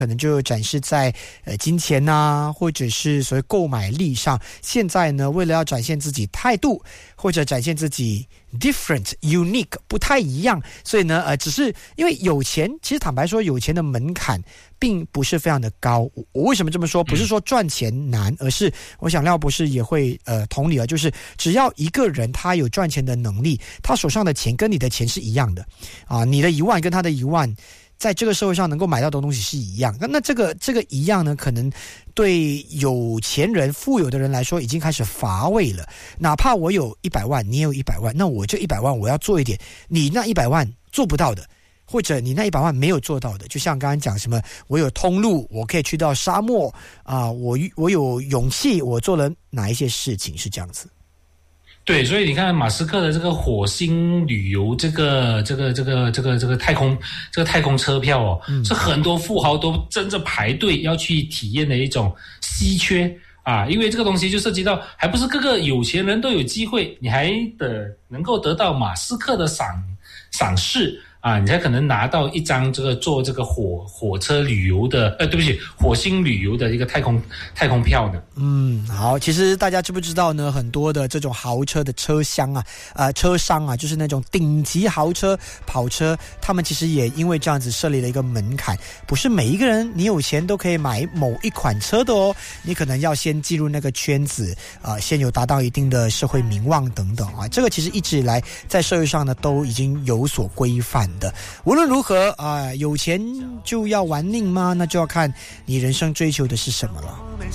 可能就展示在金钱啊，或者是所谓购买力上。现在呢，为了要展现自己态度，或者展现自己 different unique 不太一样，所以呢只是因为有钱，其实坦白说有钱的门槛并不是非常的高。我为什么这么说？不是说赚钱难，而是我想廖博士也会同理了，就是只要一个人他有赚钱的能力，他手上的钱跟你的钱是一样的啊，你的1万跟他的1万在这个社会上能够买到的东西是一样。那这个一样呢，可能对有钱人富有的人来说已经开始乏味了。哪怕我有100万，你也有100万，那我这100万我要做一点你那100万做不到的，或者你那100万没有做到的。就像刚刚讲什么，我有通路，我可以去到沙漠啊，我有勇气，我做了哪一些事情，是这样子。 对，所以你看马斯克的这个火星旅游这个太空车票哦，是很多富豪都争着排队要去体验的一种稀缺啊，因为这个东西就涉及到，还不是各个有钱人都有机会，你还能够得到马斯克的赏识啊，你才可能拿到一张这个坐这个火车旅游的对不起，火星旅游的一个太空票的。 好，其实大家知不知道呢？很多的这种豪车的车商啊，就是那种顶级豪车跑车，他们其实也因为这样子设立了一个门槛，不是每一个人你有钱都可以买某一款车的哦，你可能要先进入那个圈子先有达到一定的社会名望等等啊。这个其实一直以来在社会上呢都已经有所规范的。无论如何有钱就要玩命吗？那就要看你人生追求的是什么了。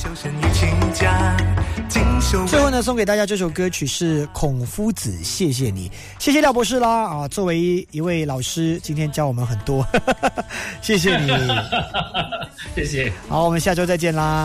最后呢，送给大家这首歌曲是孔夫子，谢谢你，谢谢廖博士啦作为一位老师，今天教我们很多谢谢你谢谢。好，我们下周再见啦。